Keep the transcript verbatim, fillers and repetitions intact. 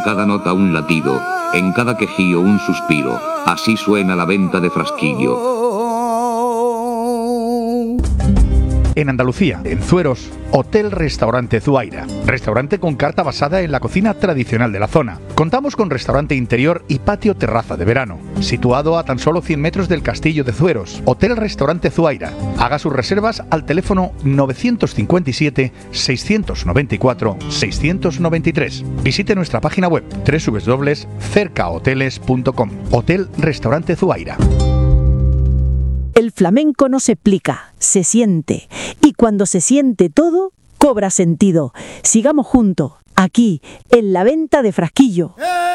Cada nota un latido, en cada quejío un suspiro, así suena la venta de Frasquillo. En Andalucía, en Zueros, Hotel Restaurante Zuaira. Restaurante con carta basada en la cocina tradicional de la zona. Contamos con restaurante interior y patio terraza de verano. Situado a tan solo cien metros del castillo de Zueros. Hotel Restaurante Zuaira. Haga sus reservas al teléfono novecientos cincuenta y siete, seiscientos noventa y cuatro, seiscientos noventa y tres. Visite nuestra página web doble u doble u doble u punto cercahoteles punto com. Hotel Restaurante Zuaira. El flamenco no se explica, se siente. Y cuando se siente todo, cobra sentido. Sigamos juntos, aquí, en la venta de Frasquillo.